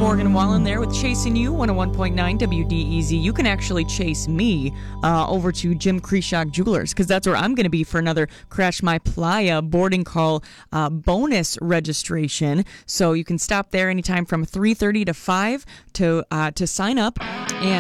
Morgan Wallen there with Chasing You, 101.9 WDEZ. You can actually chase me over to Jim Krishock Jewelers, because that's where I'm going to be for another Crash My Playa boarding call bonus registration. So you can stop there anytime from 3:30 to 5 to sign up. And